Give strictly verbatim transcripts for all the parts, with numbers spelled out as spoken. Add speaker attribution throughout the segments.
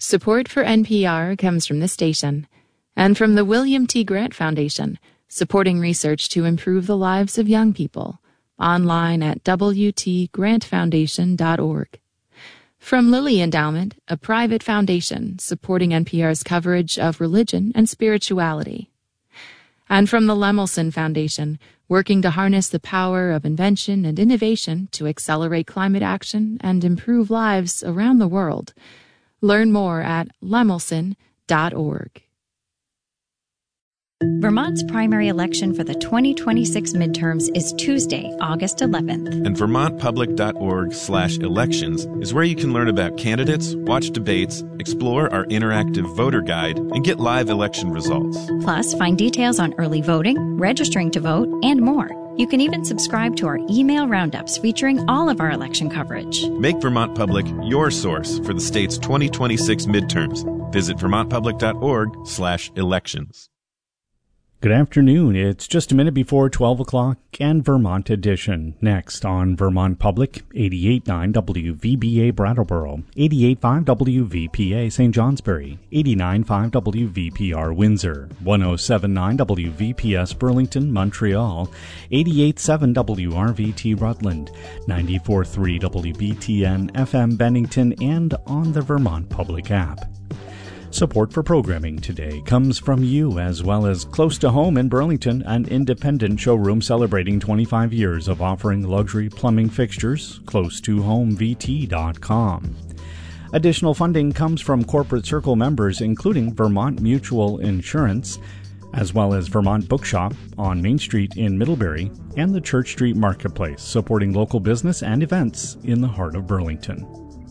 Speaker 1: Support for N P R comes from the station and from the William T. Grant Foundation, supporting research to improve the lives of young people. Online at w t grant foundation dot org. From Lilly Endowment, a private foundation supporting N P R's coverage of religion and spirituality. And from the Lemelson Foundation, working to harness the power of invention and innovation to accelerate climate action and improve lives around the world. Learn more at lemelson dot org.
Speaker 2: Vermont's primary election for the twenty twenty-six midterms is Tuesday, August eleventh.
Speaker 3: And vermont public dot org slash elections is where you can learn about candidates, watch debates, explore our interactive voter guide, and get live election results.
Speaker 2: Plus, find details on early voting, registering to vote, and more. You can even subscribe to our email roundups featuring all of our election coverage.
Speaker 3: Make Vermont Public your source for the state's twenty twenty-six midterms. Visit vermont public dot org slash elections.
Speaker 4: Good afternoon. It's just a minute before twelve o'clock and Vermont Edition. Next on Vermont Public, eighty-eight point nine W V B A Brattleboro, eighty-eight point five W V P A Saint Johnsbury, eighty-nine point five W V P R Windsor, one oh seven point nine W V P S Burlington, Montreal, eighty-eight point seven W R V T Rutland, ninety-four point three W B T N F M Bennington, and on the Vermont Public app. Support for programming today comes from you, as well as Close to Home in Burlington, an independent showroom celebrating twenty-five years of offering luxury plumbing fixtures, close to home v t dot com. Additional funding comes from Corporate Circle members, including Vermont Mutual Insurance, as well as Vermont Bookshop on Main Street in Middlebury, and the Church Street Marketplace, supporting local business and events in the heart of Burlington.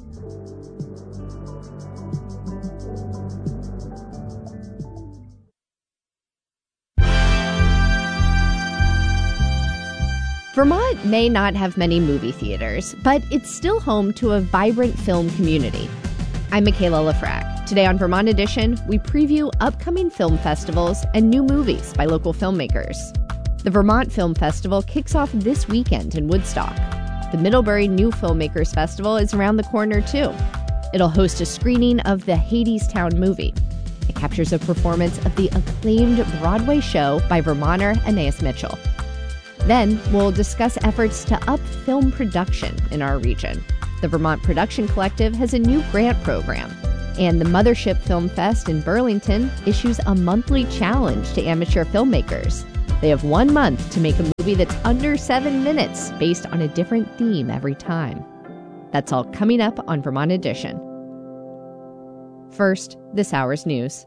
Speaker 5: Vermont may not have many movie theaters, but it's still home to a vibrant film community. I'm Michaela Lafrac. Today on Vermont Edition, we preview upcoming film festivals and new movies by local filmmakers. The Vermont Film Festival kicks off this weekend in Woodstock. The Middlebury New Filmmakers Festival is around the corner, too. It'll host a screening of the Hadestown movie. It captures a performance of the acclaimed Broadway show by Vermonter Anais Mitchell. Then, we'll discuss efforts to up film production in our region. The Vermont Production Collective has a new grant program, and the Mothership Film Fest in Burlington issues a monthly challenge to amateur filmmakers. They have one month to make a movie that's under seven minutes, based on a different theme every time. That's all coming up on Vermont Edition. First, this hour's news.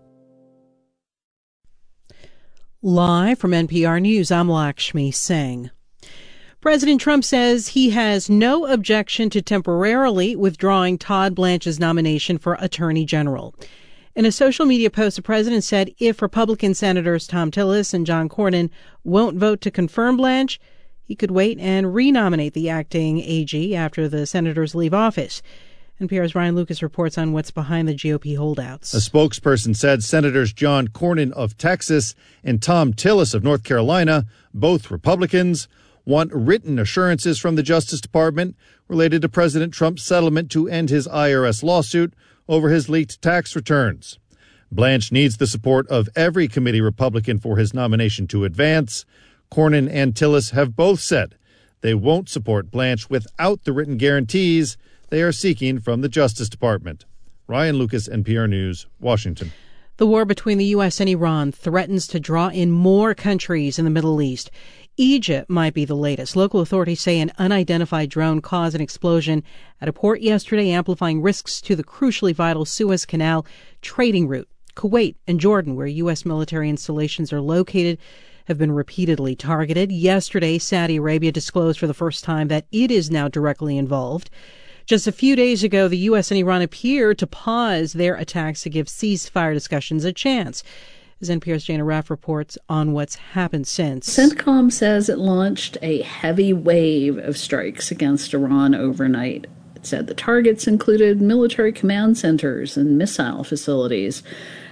Speaker 6: Live from N P R News, I'm Lakshmi Singh. President Trump says he has no objection to temporarily withdrawing Todd Blanche's nomination for Attorney General. In a social media post, the president said if Republican Senators Thom Tillis and John Cornyn won't vote to confirm Blanche, he could wait and renominate the acting A G after the senators leave office. N P R's Ryan Lucas reports on what's behind the G O P holdouts.
Speaker 7: A spokesperson said Senators John Cornyn of Texas and Thom Tillis of North Carolina, both Republicans, want written assurances from the Justice Department related to President Trump's settlement to end his I R S lawsuit over his leaked tax returns. Blanche needs the support of every committee Republican for his nomination to advance. Cornyn and Tillis have both said they won't support Blanche without the written guarantees they are seeking from the Justice Department. Ryan Lucas, N P R News, Washington.
Speaker 6: The war between the U S and Iran threatens to draw in more countries in the Middle East. Egypt might be the latest. Local authorities say an unidentified drone caused an explosion at a port yesterday, amplifying risks to the crucially vital Suez Canal trading route. Kuwait and Jordan, where U S military installations are located, have been repeatedly targeted. Yesterday, Saudi Arabia disclosed for the first time that it is now directly involved. Just a few days ago, the U S and Iran appeared to pause their attacks to give ceasefire discussions a chance. As N P R's Jana Raff reports on what's happened since.
Speaker 8: CENTCOM says it launched a heavy wave of strikes against Iran overnight. It said the targets included military command centers and missile facilities.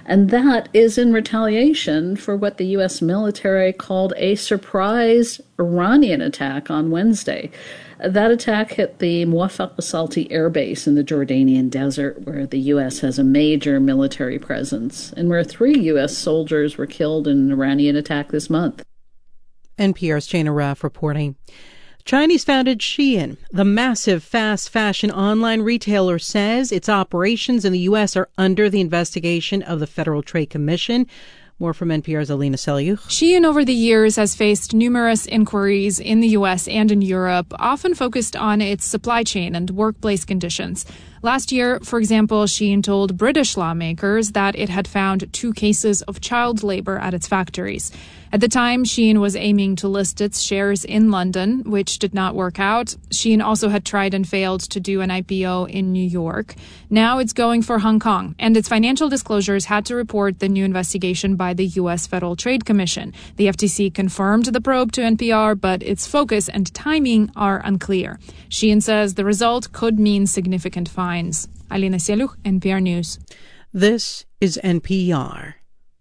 Speaker 8: And that is in retaliation for what the U S military called a surprise Iranian attack on Wednesday. That attack hit the Muwaffaq al-Salti air base in the Jordanian desert, where the U S has a major military presence, and where three U S soldiers were killed in an Iranian attack this month.
Speaker 6: N P R's Jana Raff reporting. Chinese-founded Shein, the massive fast fashion online retailer, says its operations in the U S are under the investigation of the Federal Trade Commission. More from N P R's Alina Selyukh.
Speaker 9: Shein over the years has faced numerous inquiries in the U S and in Europe, often focused on its supply chain and workplace conditions. Last year, for example, Shein told British lawmakers that it had found two cases of child labor at its factories. At the time, Shein was aiming to list its shares in London, which did not work out. Shein also had tried and failed to do an I P O in New York. Now it's going for Hong Kong, and its financial disclosures had to report the new investigation by the U S Federal Trade Commission. The F T C confirmed the probe to N P R, but its focus and timing are unclear. Shein says the result could mean significant fines. Alina Selyukh, N P R News.
Speaker 6: This is N P R.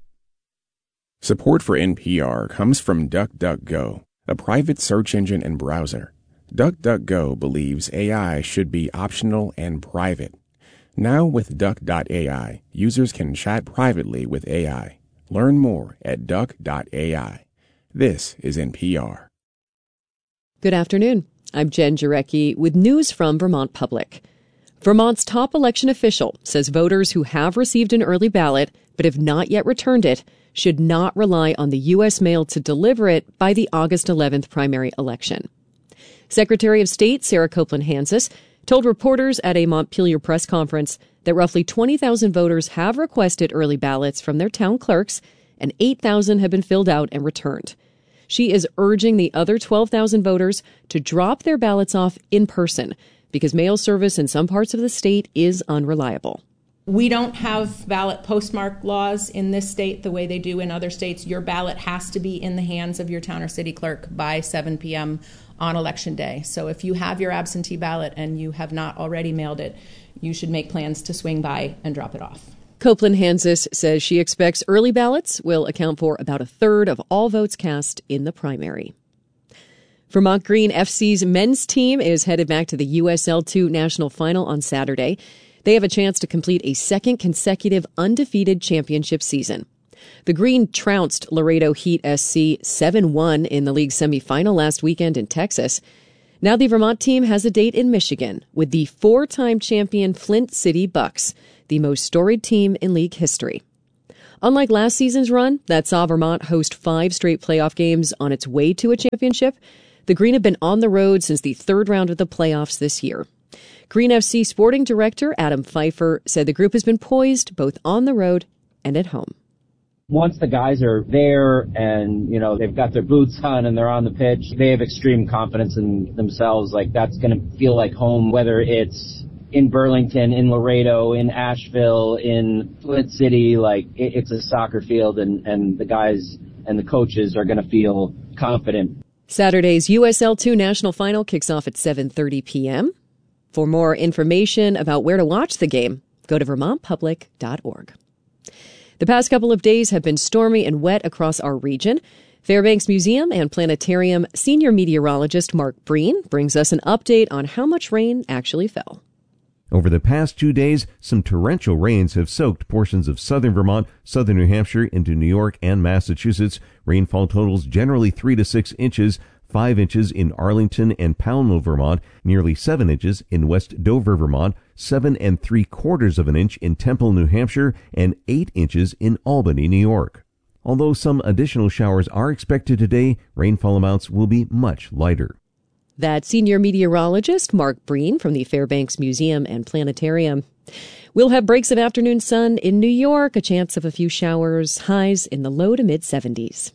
Speaker 10: Support for N P R comes from DuckDuckGo, a private search engine and browser. DuckDuckGo believes A I should be optional and private. Now with Duck dot A I, users can chat privately with A I. Learn more at Duck dot A I. This is N P R.
Speaker 11: Good afternoon. I'm Jen Jarecki with news from Vermont Public. Vermont's top election official says voters who have received an early ballot but have not yet returned it should not rely on the U S mail to deliver it by the August eleventh primary election. Secretary of State Sarah Copeland-Hanses told reporters at a Montpelier press conference that roughly twenty thousand voters have requested early ballots from their town clerks and eight thousand have been filled out and returned. She is urging the other twelve thousand voters to drop their ballots off in person because mail service in some parts of the state is unreliable.
Speaker 12: We don't have ballot postmark laws in this state the way they do in other states. Your ballot has to be in the hands of your town or city clerk by seven p.m. on Election Day. So if you have your absentee ballot and you have not already mailed it, you should make plans to swing by and drop it off.
Speaker 11: Copeland-Hanses says she expects early ballots will account for about a third of all votes cast in the primary. Vermont Green F C's men's team is headed back to the U S L two National Final on Saturday. They have a chance to complete a second consecutive undefeated championship season. The Green trounced Laredo Heat S C seven one in the league semifinal last weekend in Texas. Now the Vermont team has a date in Michigan with the four-time champion Flint City Bucks, the most storied team in league history. Unlike last season's run that saw Vermont host five straight playoff games on its way to a championship, the Green have been on the road since the third round of the playoffs this year. Green F C sporting director Adam Pfeiffer said the group has been poised both on the road and at home.
Speaker 13: Once the guys are there and, you know, they've got their boots on and they're on the pitch, they have extreme confidence in themselves. Like, that's going to feel like home, whether it's in Burlington, in Laredo, in Asheville, in Flint City. Like, it, it's a soccer field, and, and the guys and the coaches are going to feel confident.
Speaker 11: Saturday's U S L two National Final kicks off at seven thirty p.m. For more information about where to watch the game, go to vermont public dot org. The past couple of days have been stormy and wet across our region. Fairbanks Museum and Planetarium senior meteorologist Mark Breen brings us an update on how much rain actually fell.
Speaker 14: Over the past two days, some torrential rains have soaked portions of southern Vermont, southern New Hampshire, into New York and Massachusetts. Rainfall totals generally three to six inches. Five inches in Arlington and Pownell, Vermont, nearly seven inches in West Dover, Vermont, seven and three quarters of an inch in Temple, New Hampshire, and eight inches in Albany, New York. Although some additional showers are expected today, rainfall amounts will be much lighter.
Speaker 11: That's senior meteorologist Mark Breen from the Fairbanks Museum and Planetarium. We'll have breaks of afternoon sun in New York, a chance of a few showers, highs in the low to mid seventies.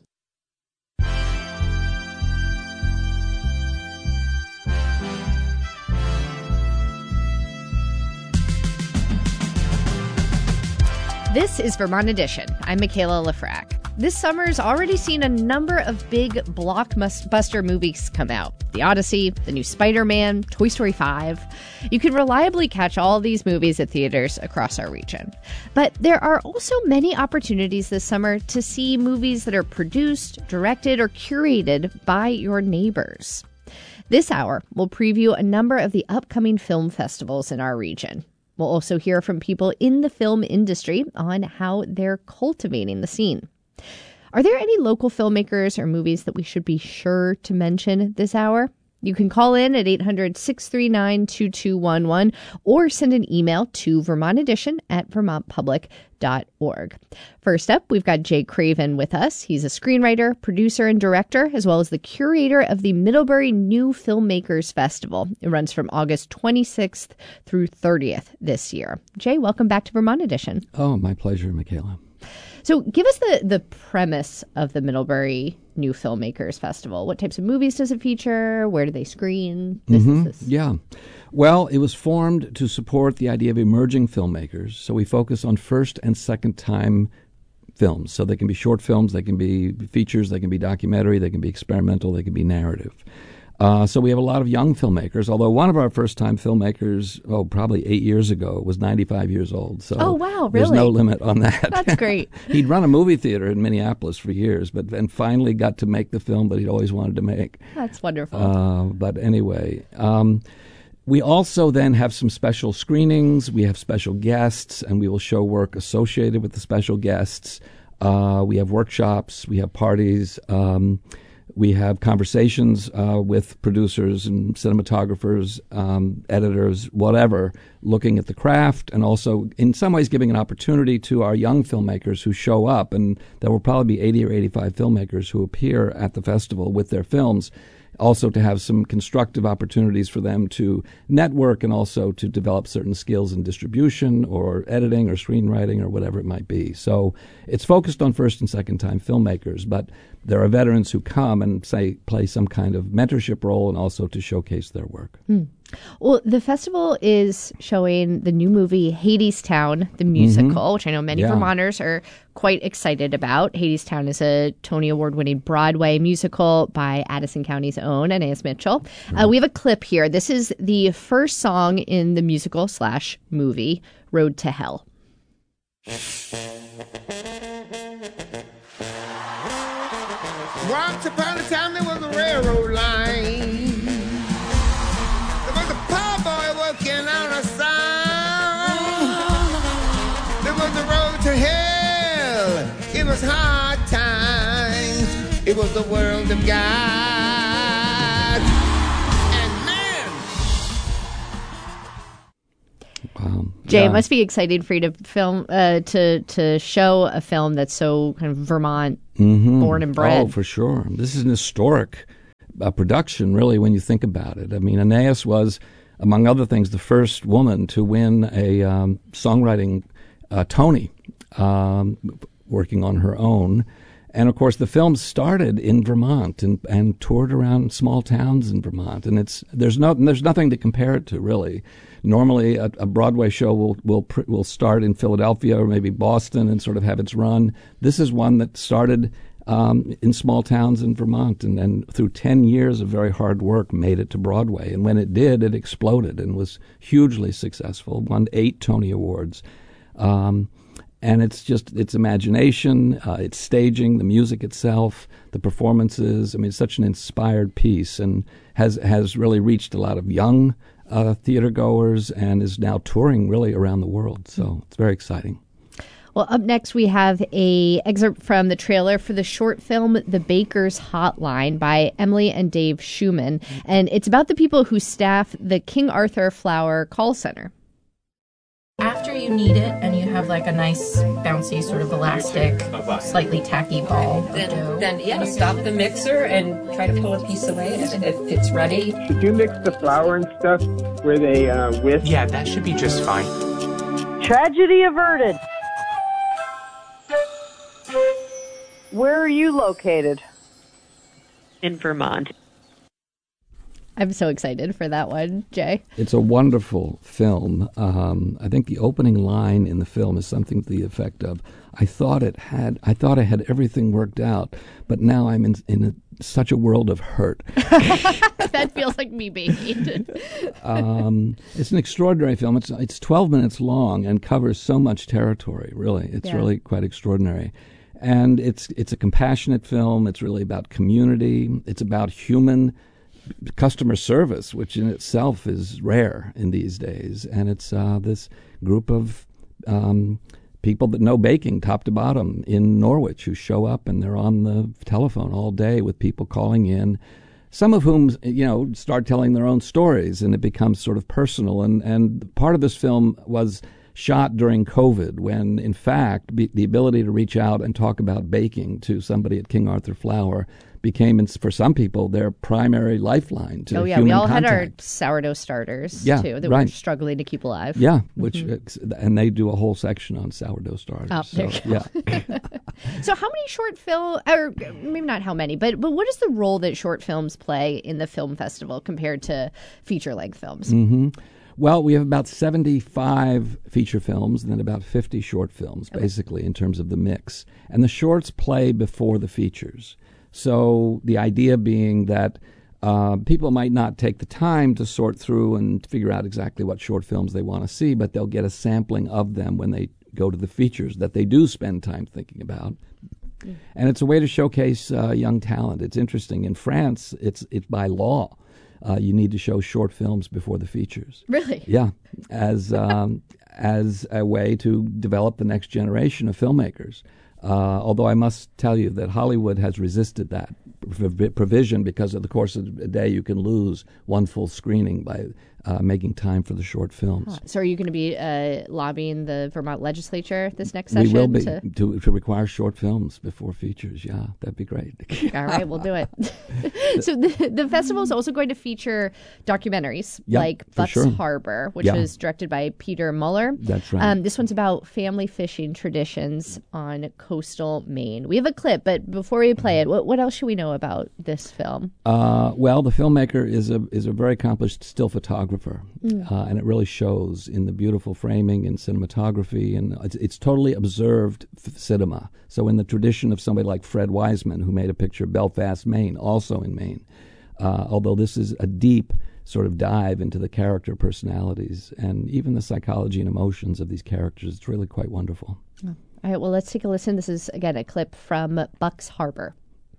Speaker 5: This is Vermont Edition. I'm Michaela Lafrac. This summer's already seen a number of big blockbuster movies come out. The Odyssey, the new Spider-Man, Toy Story five. You can reliably catch all these movies at theaters across our region. But there are also many opportunities this summer to see movies that are produced, directed, or curated by your neighbors. This hour, we'll preview a number of the upcoming film festivals in our region. We'll also hear from people in the film industry on how they're cultivating the scene. Are there any local filmmakers or movies that we should be sure to mention this hour? You can call in at eight hundred, six three nine, two two one one or send an email to vermont edition at vermont public dot org. First up, we've got Jay Craven with us. He's a screenwriter, producer, and director, as well as the curator of the Middlebury New Filmmakers Festival. It runs from August twenty-sixth through thirtieth this year. Jay, welcome back to Vermont Edition.
Speaker 15: Oh, my pleasure, Michaela.
Speaker 5: So give us the, the premise of the Middlebury New Filmmakers Festival. What types of movies does it feature? Where do they screen? This,
Speaker 15: mm-hmm.
Speaker 5: this, this.
Speaker 15: Yeah. Well, it was formed to support the idea of emerging filmmakers. So we focus on first and second time films. So they can be short films, they can be features, they can be documentary, they can be experimental, they can be narrative. Uh, so we have a lot of young filmmakers, although one of our first-time filmmakers, oh, probably eight years ago, was ninety-five years old. So
Speaker 5: oh, wow, really?
Speaker 15: There's no limit on that.
Speaker 5: That's great.
Speaker 15: He'd run a movie theater in Minneapolis for years, but then finally got to make the film that he'd always wanted to make.
Speaker 5: That's wonderful.
Speaker 15: Uh, but anyway, um, we also then have some special screenings. We have special guests, and we will show work associated with the special guests. Uh, we have workshops. We have parties. Um We have conversations uh, with producers and cinematographers, um, editors, whatever, looking at the craft and also in some ways giving an opportunity to our young filmmakers who show up. And there will probably be eighty or eighty-five filmmakers who appear at the festival with their films. Also to have some constructive opportunities for them to network and also to develop certain skills in distribution or editing or screenwriting or whatever it might be. So it's focused on first and second time filmmakers, but there are veterans who come and say play some kind of mentorship role and also to showcase their work.
Speaker 5: Hmm. Well, the festival is showing the new movie Hadestown, the musical, mm-hmm. which I know many
Speaker 15: yeah.
Speaker 5: Vermonters are quite excited about. Hadestown is a Tony Award-winning Broadway musical by Addison County's own Anais Mitchell. Mm-hmm. Uh, we have a clip here. This is the first song in the musical slash movie, Road to Hell.
Speaker 16: Once upon a time there was a railroad line. There was a poor boy working on a sign. There was a road to hell. It was hard times. It was the world of God. And man.
Speaker 15: Wow.
Speaker 5: Jay,
Speaker 15: yeah.
Speaker 5: it must be exciting for you to film, uh, to to show a film that's so kind of Vermont
Speaker 15: mm-hmm.
Speaker 5: born and bred.
Speaker 15: Oh, for sure. This is an historic uh, production, really, when you think about it. I mean, Anais was, among other things, the first woman to win a um, songwriting uh, Tony, um, working on her own. And, of course, the film started in Vermont and, and toured around small towns in Vermont. And it's there's no there's nothing to compare it to, really. Normally, a, a Broadway show will will will start in Philadelphia or maybe Boston and sort of have its run. This is one that started um, in small towns in Vermont, and, and through ten years of very hard work, made it to Broadway. And when it did, it exploded and was hugely successful. Won eight Tony Awards. Um, And it's just its imagination, uh, its staging, the music itself, the performances. I mean, it's such an inspired piece and has has really reached a lot of young uh, theater goers and is now touring really around the world. So it's very exciting.
Speaker 5: Well, up next we have a excerpt from the trailer for the short film The Baker's Hotline by Emily and Dave Schumann. And it's about the people who staff the King Arthur Flower call center.
Speaker 17: After you knead it and you have like a nice bouncy sort of elastic, slightly tacky ball
Speaker 18: then,
Speaker 17: of dough.
Speaker 18: Then yeah, stop the mixer and try to pull a piece away if, if it's ready.
Speaker 19: Did you mix the flour and stuff where they uh, whisk?
Speaker 20: Yeah, that should be just fine.
Speaker 21: Tragedy averted. Where are you located?
Speaker 22: In Vermont.
Speaker 5: I'm so excited for that one, Jay.
Speaker 15: It's a wonderful film. Um, I think the opening line in the film is something to the effect of, I thought it had, I thought I had everything worked out, but now I'm in, in a, such a world of hurt.
Speaker 5: That feels like me baby.
Speaker 15: um, it's an extraordinary film. It's it's twelve minutes long and covers so much territory, really. It's
Speaker 5: Yeah.
Speaker 15: really quite extraordinary. And it's it's a compassionate film. It's really about community. It's about human customer service, which in itself is rare in these days. And it's uh, this group of um, people that know baking top to bottom in Norwich who show up and they're on the telephone all day with people calling in, some of whom, you know, start telling their own stories, and it becomes sort of personal. And, and part of this film was shot during COVID, when, in fact, be, the ability to reach out and talk about baking to somebody at King Arthur Flour became, for some people, their primary lifeline to
Speaker 5: Oh, yeah.
Speaker 15: human
Speaker 5: We all
Speaker 15: contact.
Speaker 5: had our sourdough starters,
Speaker 15: Yeah,
Speaker 5: too, that
Speaker 15: right.
Speaker 5: we're struggling to keep alive.
Speaker 15: Yeah, which
Speaker 5: Mhm.
Speaker 15: and they do a whole section on sourdough starters.
Speaker 5: Oh, there
Speaker 15: so,
Speaker 5: you go.
Speaker 15: yeah.
Speaker 5: So how many short film, or maybe not how many, but but what is the role that short films play in the film festival compared to feature-length films?
Speaker 15: hmm Well, we have about seventy-five feature films and then about fifty short films,
Speaker 5: Okay.
Speaker 15: basically, in terms of the mix. And the shorts play before the features. So the idea being that uh, people might not take the time to sort through and figure out exactly what short films they want to see, but they'll get a sampling of them when they go to the features that they do spend time thinking about.
Speaker 5: Mm.
Speaker 15: And it's a way to showcase uh, young talent. It's interesting. In France, it's it's by law. Uh, you need to show short films before the features.
Speaker 5: Really?
Speaker 15: Yeah, as um, as a way to develop the next generation of filmmakers. Uh, although I must tell you that Hollywood has resisted that prov- provision because of the course of a day you can lose one full screening by uh, making time for the short films.
Speaker 5: So are you going to be uh, lobbying the Vermont legislature this next
Speaker 15: We
Speaker 5: session?
Speaker 15: will be
Speaker 5: to-
Speaker 15: to, to require short films before features. Yeah, that'd be great.
Speaker 5: All right, we'll do it. So the, the festival is also going to feature documentaries
Speaker 15: Yep,
Speaker 5: like
Speaker 15: for
Speaker 5: Bucks
Speaker 15: sure.
Speaker 5: Harbor, which
Speaker 15: Yeah.
Speaker 5: was directed by Peter Muller.
Speaker 15: That's right.
Speaker 5: Um, this one's about family fishing traditions on coastal Maine. We have a clip, but before we play it, what, what else should we know about this film?
Speaker 15: Uh, well, the filmmaker is a is a very accomplished still photographer,
Speaker 5: Mm.
Speaker 15: uh, and it really shows in the beautiful framing and cinematography, and it's, it's totally observed f- cinema. So in the tradition of somebody like Fred Wiseman, who made a picture of Belfast, Maine, also in Maine, uh, although this is a deep sort of dive into the character personalities and even the psychology and emotions of these characters. It's really quite wonderful.
Speaker 5: All right, well, let's take a listen. This is, again, a clip from Bucks Harbor.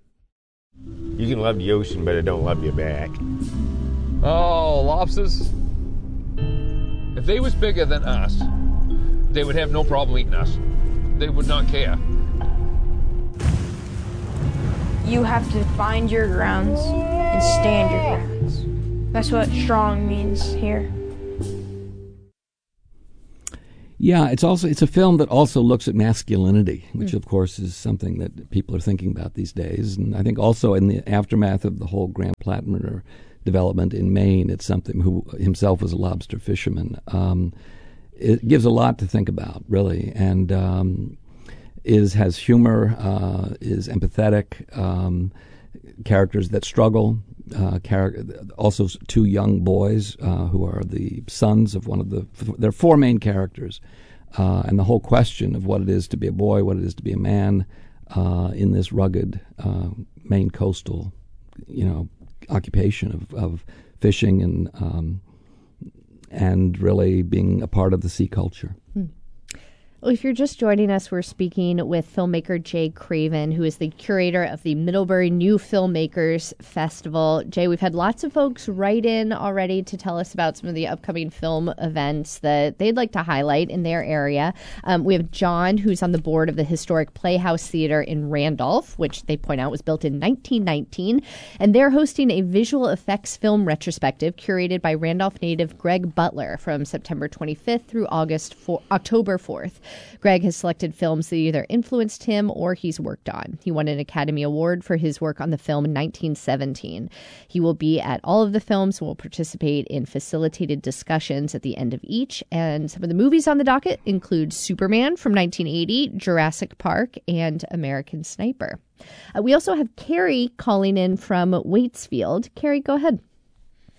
Speaker 20: You can love the ocean, but it don't love you back.
Speaker 22: Oh, lobsters. If they was bigger than us, they would have no problem eating us. They would not care.
Speaker 23: You have to find your grounds and stand your grounds. That's what strong means here.
Speaker 15: Yeah, it's also it's a film that also looks at masculinity, which of course is something that people are thinking about these days. And I think also in the aftermath of the whole Grant Plattner development in Maine, it's something who himself was a lobster fisherman. Um, it gives a lot to think about, really, and um, is has humor, uh, is empathetic, um, characters that struggle. Uh, char- also, two young boys uh, who are the sons of one of the. There are four main characters, uh, and the whole question of what it is to be a boy, what it is to be a man, uh, in this rugged uh, Maine coastal, you know, occupation of, of fishing and um, and really being a part of the sea culture.
Speaker 5: Hmm. Well, if you're just joining us, we're speaking with filmmaker Jay Craven, who is the curator of the Middlebury New Filmmakers Festival. Jay, we've had lots of folks write in already to tell us about some of the upcoming film events that they'd like to highlight in their area. Um, we have John, who's on the board of the Historic Playhouse Theater in Randolph, which they point out was built in nineteen nineteen. And they're hosting a visual effects film retrospective curated by Randolph native Greg Butler from September twenty-fifth through August four, October fourth. Greg has selected films that either influenced him or he's worked on. He won an Academy Award for his work on the film in nineteen seventeen. He will be at all of the films and will participate in facilitated discussions at the end of each. And some of the movies on the docket include Superman from nineteen eighty, Jurassic Park, and American Sniper. Uh, we also have Carrie calling in from Waitsfield. Carrie, go ahead.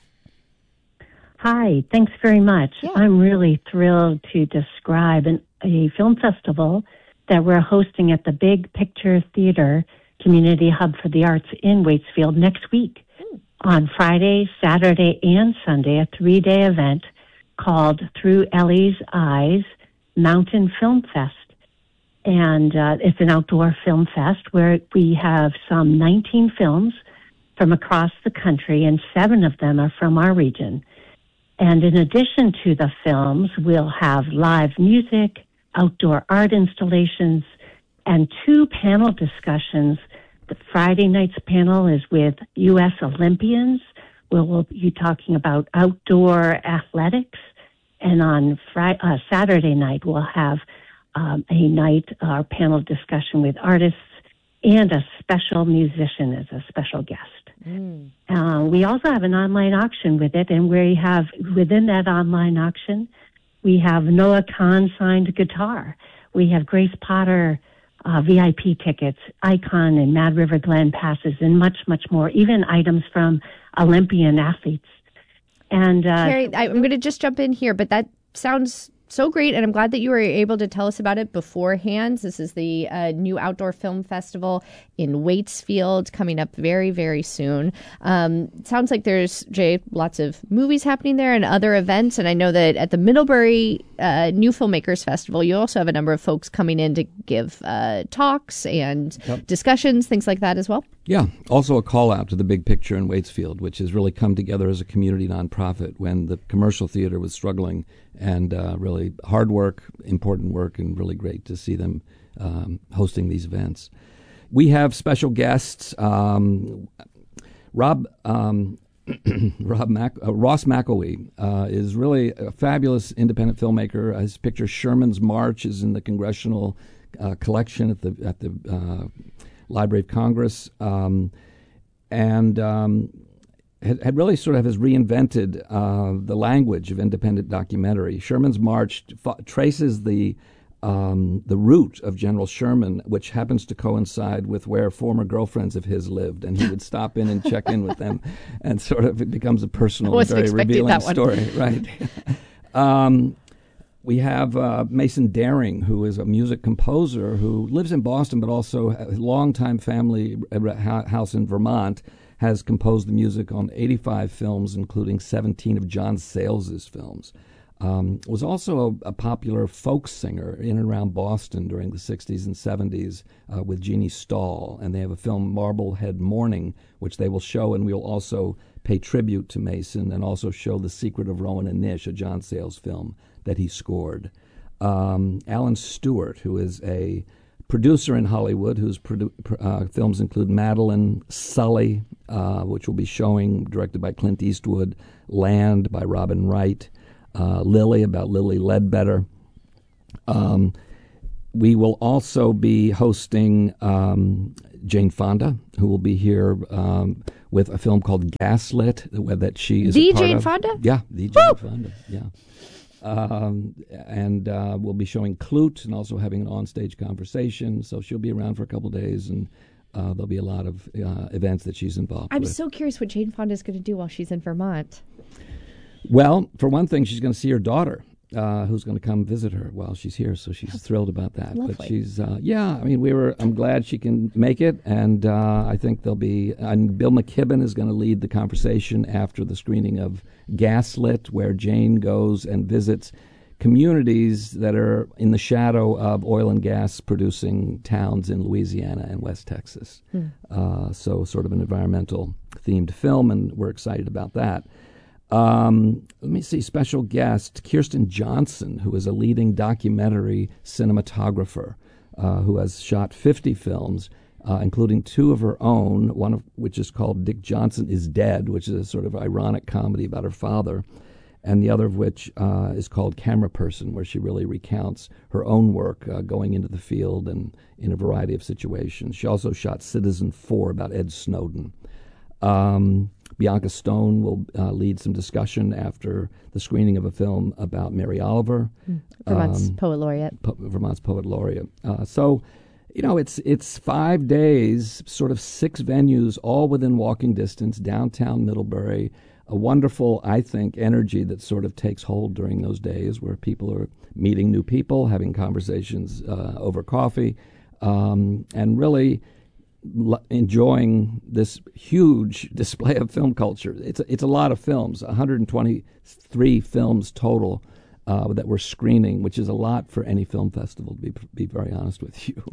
Speaker 1: Hi, thanks very much. Yeah. I'm really thrilled to describe an, a film festival that we're hosting at the Big Picture Theater Community Hub for the Arts in Waitsfield next week. Mm. On Friday, Saturday, and Sunday, a three-day event called Through Ellie's Eyes Mountain Film Fest. And uh, it's an outdoor film fest where we have some nineteen films from across the country, and seven of them are from our region. And in addition to the films, we'll have live music, outdoor art installations, and two panel discussions. The Friday night's panel is with U S Olympians. We'll, we'll be talking about outdoor athletics. And on Friday, uh, Saturday night, we'll have um, a night uh, panel discussion with artists and a special musician as a special guest. Mm. Uh, we also have an online auction with it, and we have, within that online auction, we have Noah Kahn signed guitar. We have Grace Potter uh, V I P tickets, Icon and Mad River Glen passes, and much, much more, even items from Olympian athletes. And uh,
Speaker 5: Carrie, I, I'm going to just jump in here, but that sounds so great, and I'm glad that you were able to tell us about it beforehand. This is the uh, new Outdoor Film Festival in Waitsfield coming up very, very soon. Um, it sounds like there's, Jay, lots of movies happening there and other events, and I know that at the Middlebury uh, New Filmmakers Festival, you also have a number of folks coming in to give uh, talks and yep. discussions, things like that as well.
Speaker 15: Yeah, also a call out to the Big Picture in Waitsfield, which has really come together as a community nonprofit when the commercial theater was struggling, and uh, really hard work, important work, and really great to see them um, hosting these events. We have special guests. Um, Rob um, Rob Mac, uh, Ross McElwee uh, is really a fabulous independent filmmaker. His picture Sherman's March is in the Congressional uh, collection at the at the uh, Library of Congress, um, and um, had, had really sort of has reinvented uh, the language of independent documentary. Sherman's March f- traces the um, the route of General Sherman, which happens to coincide with where former girlfriends of his lived, and he would stop in and check in with them, and sort of it becomes a personal, very revealing story, right? um, We have uh, Mason Daring, who is a music composer who lives in Boston, but also a longtime family house in Vermont, has composed the music on eighty-five films, including seventeen of John Sayles' films. Um, was also a, a popular folk singer in and around Boston during the sixties and seventies uh, with Jeannie Stahl. And they have a film, Marblehead Morning, which they will show, and we'll also pay tribute to Mason and also show The Secret of Rowan and Nish, a John Sayles film that he scored. Um, Alan Stewart, who is a producer in Hollywood, whose produ- uh, films include Madeline, Sully, uh, which will be showing, directed by Clint Eastwood, Land by Robin Wright, uh, Lily, about Lily Ledbetter. Um, we will also be hosting um, Jane Fonda, who will be here um, with a film called Gaslit, that she is
Speaker 5: the
Speaker 15: a part
Speaker 5: Jane
Speaker 15: of.
Speaker 5: Fonda?
Speaker 15: Yeah, the Jane Woo! Fonda, yeah. Um, and uh, we'll be showing Klute and also having an onstage conversation. So she'll be around for a couple of days, and uh, there'll be a lot of uh, events that she's involved
Speaker 5: I'm
Speaker 15: with.
Speaker 5: I'm so curious what Jane Fonda is going to do while she's in Vermont.
Speaker 15: Well, for one thing, she's going to see her daughter, uh, who's going to come visit her while she's here. So she's That's thrilled about that.
Speaker 5: Lovely.
Speaker 15: But she's, uh, yeah, I mean, we were. I'm glad she can make it, and uh, I think there'll be. And Bill McKibben is going to lead the conversation after the screening of Gaslit, where Jane goes and visits communities that are in the shadow of oil and gas producing towns in Louisiana and West Texas. Hmm. Uh, so sort of an environmental themed film, and we're excited about that. Um, let me see, special guest, Kirsten Johnson, who is a leading documentary cinematographer uh, who has shot fifty films, uh, including two of her own, one of which is called Dick Johnson is Dead, which is a sort of ironic comedy about her father, and the other of which uh, is called Camera Person, where she really recounts her own work uh, going into the field and in a variety of situations. She also shot Citizen Four about Ed Snowden. Um, Bianca Stone will uh, lead some discussion after the screening of a film about Mary Oliver.
Speaker 5: Mm. Vermont's
Speaker 15: um,
Speaker 5: Poet Laureate.
Speaker 15: Po- Vermont's Poet Laureate. Uh, so, you know, it's it's five days, sort of six venues, all within walking distance, downtown Middlebury. a wonderful, I think, energy that sort of takes hold during those days where people are meeting new people, having conversations uh, over coffee, um, and really l- enjoying this huge display of film culture. It's a, it's a lot of films, one hundred twenty-three films total uh, that we're screening, which is a lot for any film festival, to be be very honest with you.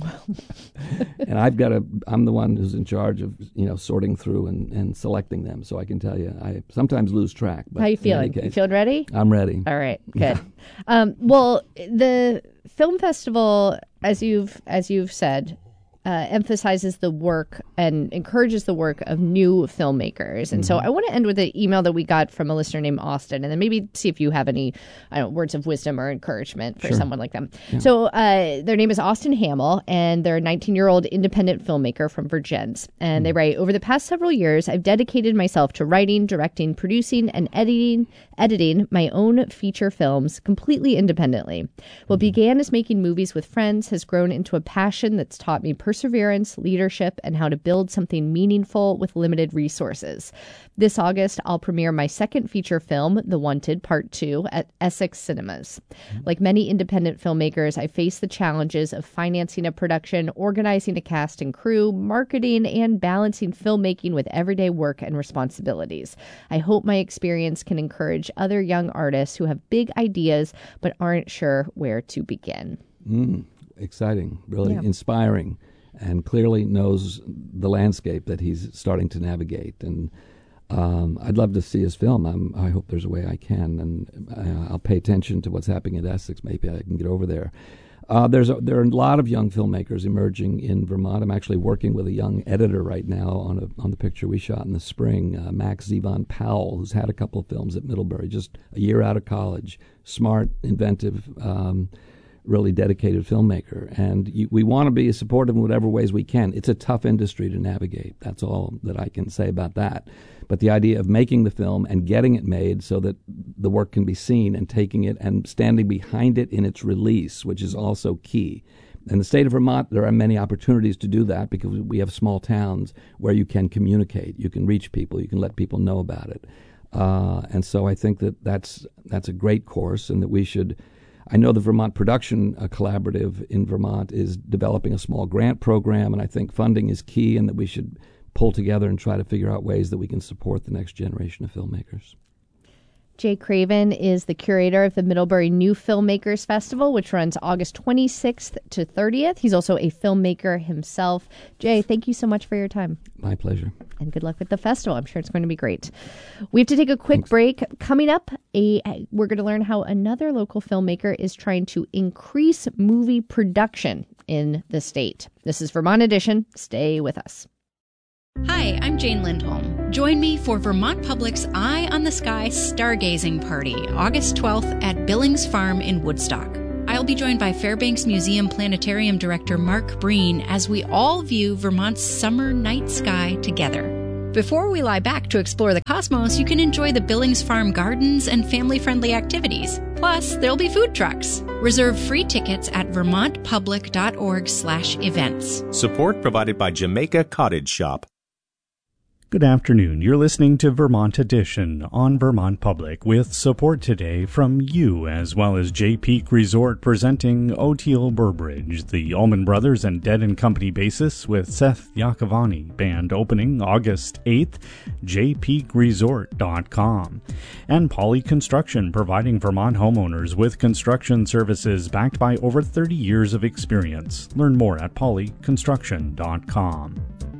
Speaker 15: And I've got a, I'm the one who's in charge of, you know, sorting through and, and selecting them. So I can tell you, I sometimes lose track. But
Speaker 5: how you feeling?
Speaker 15: Case,
Speaker 5: you feeling ready?
Speaker 15: I'm ready.
Speaker 5: All right, good. um, well, the film festival, as you've as you've said, Uh, emphasizes the work and encourages the work of new filmmakers. And mm-hmm. so I want to end with an email that we got from a listener named Austin, and then maybe see if you have any I don't know, words of wisdom or encouragement for
Speaker 2: Sure.
Speaker 5: someone like them.
Speaker 2: Yeah.
Speaker 5: So uh, their name is Austin Hamill, and they're a nineteen-year-old independent filmmaker from Virginia. And mm-hmm. they write, over the past several years, I've dedicated myself to writing, directing, producing, and editing, editing my own feature films completely independently. What mm-hmm. began as making movies with friends has grown into a passion that's taught me perseverance, leadership, and how to build something meaningful with limited resources. This August, I'll premiere my second feature film, The Wanted Part two, at Essex Cinemas. Like many independent filmmakers, I face the challenges of financing a production, organizing a cast and crew, marketing, and balancing filmmaking with everyday work and responsibilities. I hope my experience can encourage other young artists who have big ideas but aren't sure where to begin.
Speaker 15: Mm, exciting, really
Speaker 5: Yeah.
Speaker 15: inspiring, and clearly knows the landscape that he's starting to navigate. And um, I'd love to see his film. I'm, I hope there's a way I can, and uh, I'll pay attention to what's happening at Essex. Maybe I can get over there. Uh, there's a, there are a lot of young filmmakers emerging in Vermont. I'm actually working with a young editor right now on a, on the picture we shot in the spring, uh, Max Zevon Powell, who's had a couple of films at Middlebury, just a year out of college, smart, inventive, um, really dedicated filmmaker. And you, we want to be supportive in whatever ways we can. It's a tough industry to navigate. That's all that I can say about that. But the idea of making the film and getting it made so that the work can be seen, and taking it and standing behind it in its release, which is also key. In the state of Vermont, there are many opportunities to do that because we have small towns where you can communicate, you can reach people, you can let people know about it. Uh, and so I think that that's, that's a great course, and that we should... I know the Vermont Production uh, Collaborative in Vermont is developing a small grant program, and I think funding is key, and that we should pull together and try to figure out ways that we can support the next generation of filmmakers.
Speaker 5: Jay Craven is the curator of the Middlebury New Filmmakers Festival, which runs August twenty-sixth to thirtieth. He's also a filmmaker himself. Jay, thank you so much for your time.
Speaker 15: My pleasure.
Speaker 5: And good luck with the festival. I'm sure it's going to be great. We have to take a quick Thanks. break. Coming up, a we're going to learn how another local filmmaker is trying to increase movie production in the state. This is Vermont Edition. Stay with us.
Speaker 2: Hi, I'm Jane Lindholm. Join me for Vermont Public's Eye on the Sky Stargazing Party, August twelfth at Billings Farm in Woodstock. I'll be joined by Fairbanks Museum Planetarium Director Mark Breen as we all view Vermont's summer night sky together. Before we lie back to explore the cosmos, you can enjoy the Billings Farm gardens and family-friendly activities. Plus, there'll be food trucks. Reserve free tickets at vermontpublic.org slash events.
Speaker 3: Support provided by Jamaica Cottage Shop.
Speaker 4: Good afternoon. You're listening to Vermont Edition on Vermont Public, with support today from you, as well as Jay Peak Resort presenting O T L Burbridge, the Allman Brothers and Dead and Company bassist with Seth Iacovani, band opening August eighth, j peak resort dot com. And Poly Construction, providing Vermont homeowners with construction services backed by over thirty years of experience. Learn more at poly construction dot com.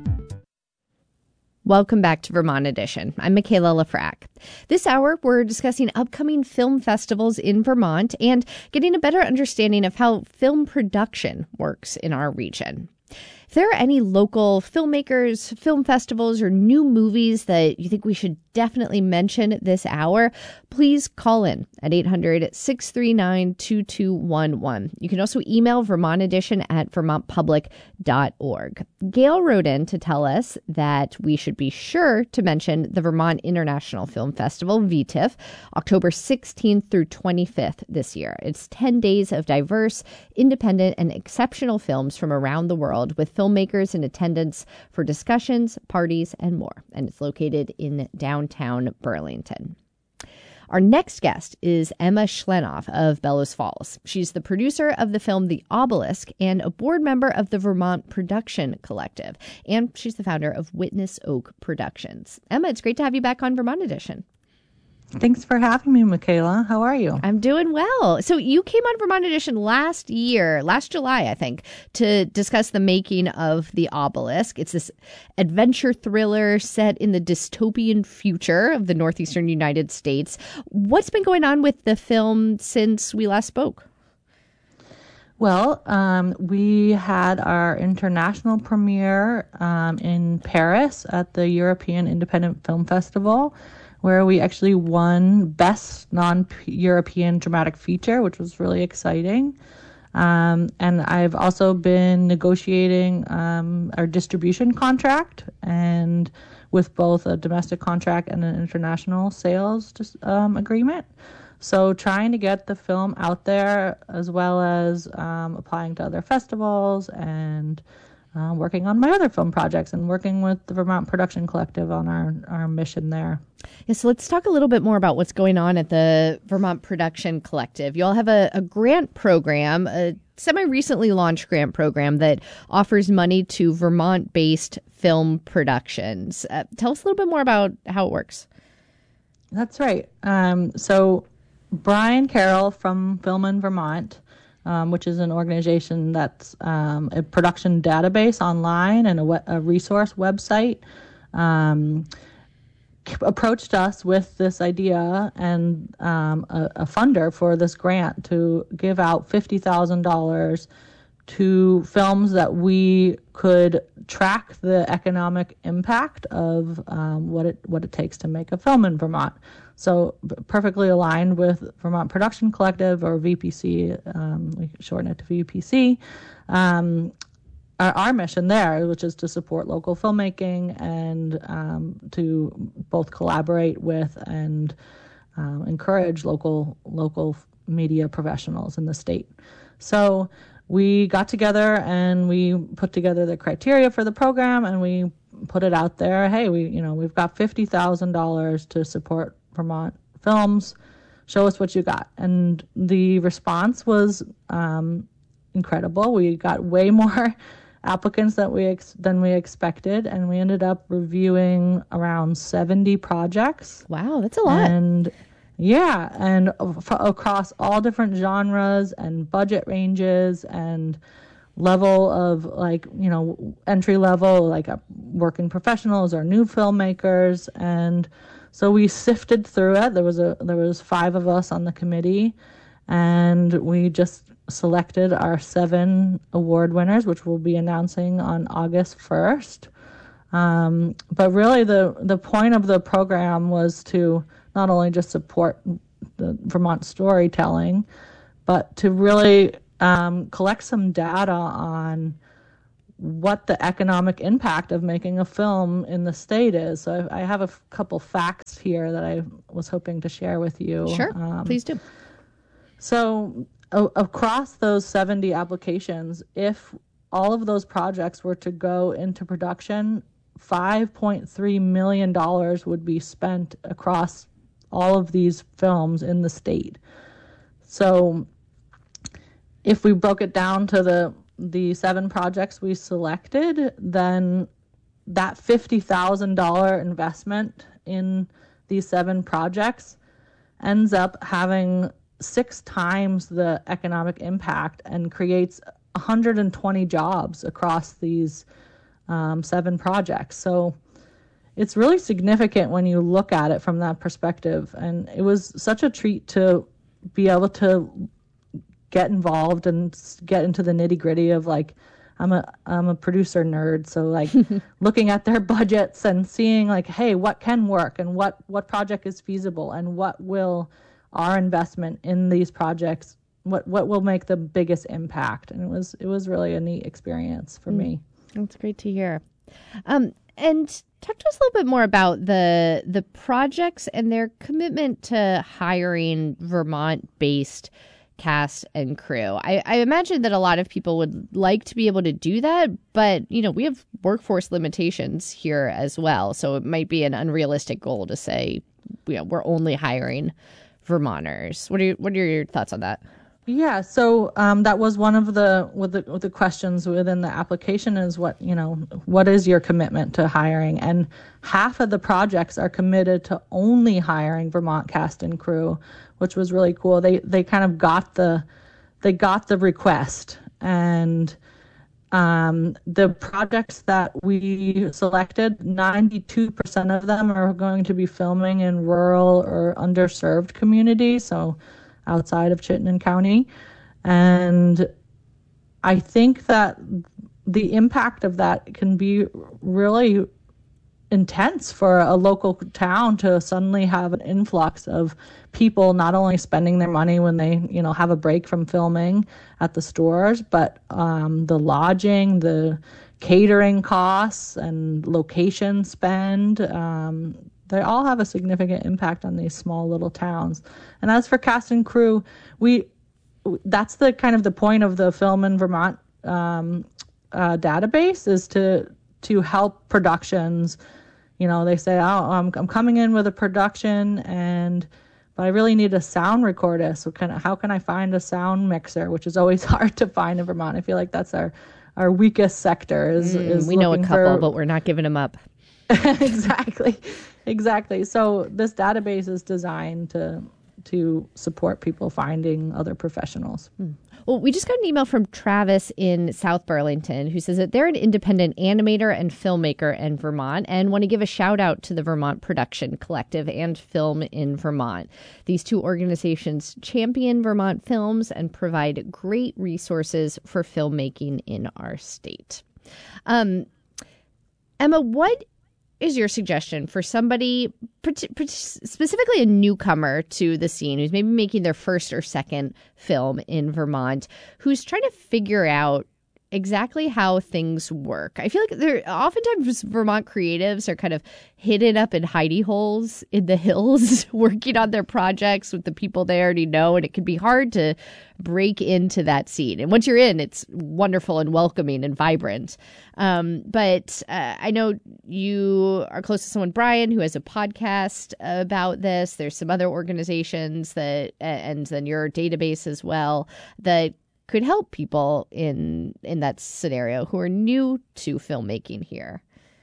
Speaker 5: Welcome back to Vermont Edition. I'm Michaela Lafrac. This hour, we're discussing upcoming film festivals in Vermont and getting a better understanding of how film production works in our region. If there are any local filmmakers, film festivals, or new movies that you think we should definitely mention this hour, please call in at eight hundred, six three nine, two two one one. You can also email Vermont Edition at vermont public dot org. Gail wrote in to tell us that we should be sure to mention the Vermont International Film Festival, V T I F, October sixteenth through twenty-fifth this year. It's ten days of diverse, independent, and exceptional films from around the world, with film filmmakers in attendance for discussions, parties, and more. And it's located in downtown Burlington. Our next guest is Emma Schlenoff of Bellows Falls. She's the producer of the film The Obelisk and a board member of the Vermont Production Collective. And she's the founder of Witness Oak Productions. Emma, it's great to have you back on Vermont Edition.
Speaker 7: Thanks for having me, Michaela. How are you?
Speaker 5: I'm doing well. So you came on Vermont Edition last year, last July, I think, to discuss the making of The Obelisk. It's this adventure thriller set in the dystopian future of the northeastern United States. What's been going on with the film since we last spoke?
Speaker 7: Well, um, we had our international premiere um, in Paris at the European Independent Film Festival, where we actually won Best Non-European Dramatic Feature, which was really exciting. Um, and I've also been negotiating um, our distribution contract, and with both a domestic contract and an international sales um, agreement. So trying to get the film out there, as well as um, applying to other festivals and uh, working on my other film projects and working with the Vermont Production Collective on our, our mission there.
Speaker 5: Yeah, so let's talk a little bit more about what's going on at the Vermont Production Collective. You all have a, a grant program, a semi-recently launched grant program that offers money to Vermont-based film productions. Uh, tell us a little bit more about how it works.
Speaker 7: That's right. Um, so Brian Carroll from Film in Vermont, um, which is an organization that's um, a production database online and a, we- a resource website, um, approached us with this idea and um, a, a funder for this grant to give out fifty thousand dollars to films that we could track the economic impact of um, what it what it takes to make a film in Vermont. So perfectly aligned with Vermont Production Collective, or V P C, um, we shorten it to V P C. Um, Our, our mission there, which is to support local filmmaking and um, to both collaborate with and um, encourage local local media professionals in the state. So we got together and we put together the criteria for the program, and we put it out there. Hey, we you know we've got fifty thousand dollars to support Vermont films. Show us what you got. And the response was um, incredible. We got way more applicants that we ex- than we expected, and we ended up reviewing around seventy projects.
Speaker 5: Wow, that's a lot.
Speaker 7: And yeah, and f- across all different genres and budget ranges and level of, like, you know, entry level, like uh, working professionals or new filmmakers. And so we sifted through it. There was a there was five of us on the committee, and we just selected our seven award winners, which we'll be announcing on August first. Um, but really the, the point of the program was to not only just support the Vermont storytelling, but to really um, collect some data on what the economic impact of making a film in the state is. So I, I have a f- couple facts here that I was hoping to share with you.
Speaker 5: Sure,
Speaker 7: um,
Speaker 5: please do.
Speaker 7: So o- across those seventy applications, if all of those projects were to go into production, five point three million dollars would be spent across all of these films in the state. So if we broke it down to the the seven projects we selected, then that fifty thousand dollars investment in these seven projects ends up having six times the economic impact and creates one hundred twenty jobs across these um, seven projects. So it's really significant when you look at it from that perspective. And it was such a treat to be able to get involved and get into the nitty gritty of, like, I'm a I'm a producer nerd, so like looking at their budgets and seeing, like, hey, what can work and what what project is feasible and what will our investment in these projects, what what will make the biggest impact. And it was it was really a neat experience for mm. me.
Speaker 5: That's great to hear. Um, and talk to us a little bit more about the the projects and their commitment to hiring Vermont-based cast and crew. I, I imagine that a lot of people would like to be able to do that, but, you know, we have workforce limitations here as well. So it might be an unrealistic goal to say, you know, we're only hiring Vermonters. What are your, what are your thoughts on that?
Speaker 7: Yeah, so um, that was one of the with the with the questions within the application is what, you know, what is your commitment to hiring? And half of the projects are committed to only hiring Vermont cast and crew, which was really cool. They they kind of got the they got the request, and um, the projects that we selected, ninety-two percent of them are going to be filming in rural or underserved communities. So outside of Chittenden County. And I think that the impact of that can be really intense for a local town to suddenly have an influx of people not only spending their money when they, you know, have a break from filming at the stores, but um, the lodging, the catering costs and location spend, um, they all have a significant impact on these small little towns. And as for cast and crew, we that's the kind of the point of the Film in Vermont um, uh, database is to to help productions. You know, they say, oh, I'm I'm coming in with a production, and but I really need a sound recorder. So can how can I find a sound mixer, which is always hard to find in Vermont. I feel like that's our our weakest sector. Is,
Speaker 5: mm,
Speaker 7: is
Speaker 5: we know a couple,
Speaker 7: for...
Speaker 5: but we're not giving them up.
Speaker 7: exactly. Exactly. So this database is designed to to support people finding other professionals.
Speaker 5: Hmm. Well, we just got an email from Travis in South Burlington who says that they're an independent animator and filmmaker in Vermont and want to give a shout out to the Vermont Production Collective and Film in Vermont. These two organizations champion Vermont films and provide great resources for filmmaking in our state. Um, Emma, what is your suggestion for somebody, specifically a newcomer to the scene, who's maybe making their first or second film in Vermont, who's trying to figure out exactly how things work? I feel like there oftentimes Vermont creatives are kind of hidden up in hidey holes in the hills working on their projects with the people they already know, and it can be hard to break into that scene. And once you're in, it's wonderful and welcoming and vibrant. Um, but uh, I know you are close to someone, Brian, who has a podcast about this. There's some other organizations that, and then your database as well, that could help people in in that scenario who are new to filmmaking here.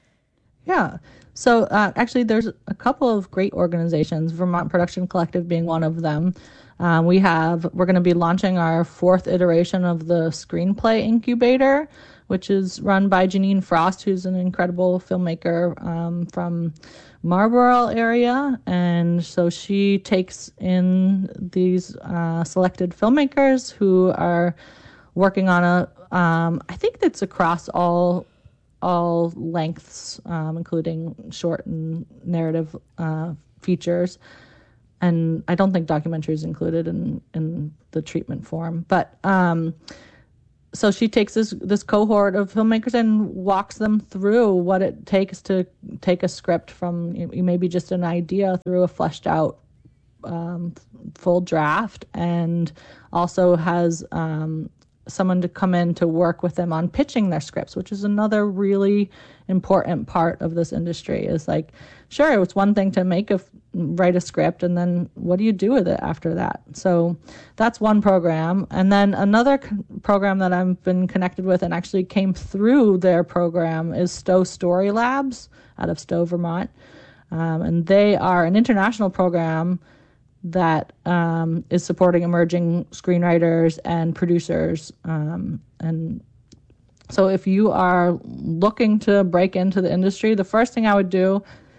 Speaker 7: Yeah. So uh, actually, there's a couple of great organizations, Vermont Production Collective being one of them. Um, we have, we're going to be launching our fourth iteration of the Screenplay Incubator, which is run by Janine Frost, who's an incredible filmmaker um, from Marlborough area. And so she takes in these uh, selected filmmakers who are working on a, um, I think that's across all all lengths, um, including short and narrative uh, features. And I don't think documentary is included in, in the treatment form. But um, so she takes this this cohort of filmmakers and walks them through what it takes to take a script from you know, maybe just an idea through a fleshed out um, full draft, and also has um, someone to come in to work with them on pitching their scripts, which is another really important part of this industry. Is like, sure, it's one thing to make a write a script, and then what do you do with it after that? So that's one program. And then another c- program that I've been connected with and actually came through their program is Stowe Story Labs out of Stowe, Vermont. Um, and they are an international program that um, is supporting emerging screenwriters and producers. Um, and so if you are looking to break into the industry, the first thing I would do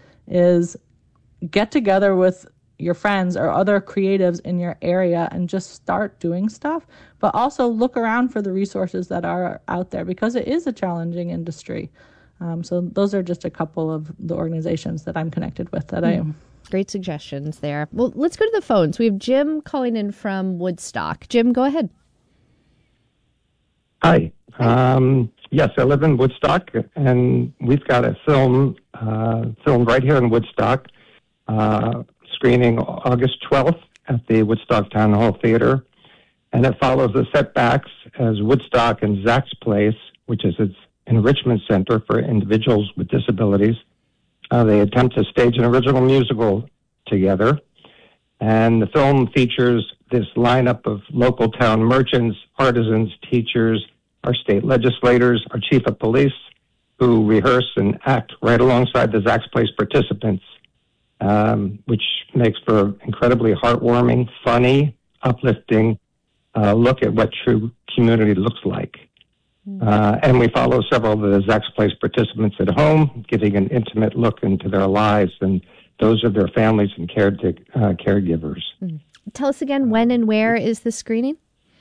Speaker 7: is get together with your friends or other creatives in your area and just start doing stuff, but also look around for the resources that are out there, because it is a challenging industry. Um, so those are just a couple of the organizations that I'm connected with that mm. I am.
Speaker 5: Great suggestions there. Well, let's go to the phones. We have Jim calling in from Woodstock. Jim, go ahead.
Speaker 6: Hi. Um, yes, I live in Woodstock, and we've got a film uh, filmed right here in Woodstock, uh, screening August twelfth at the Woodstock Town Hall Theater. And it follows the setbacks as Woodstock and Zach's Place, which is its enrichment center for individuals with disabilities. Uh, they attempt to stage an original musical together. And the film features this lineup of local town merchants, artisans, teachers, our state legislators, our chief of police, who rehearse and act right alongside the Zach's Place participants, um, which makes for an incredibly heartwarming, funny, uplifting uh, look at what true community looks like. Uh, and we follow several of the Zach's Place participants at home, giving an intimate look into their lives and those of their families and care uh, caregivers.
Speaker 5: Mm. Tell us again, when and where is the screening?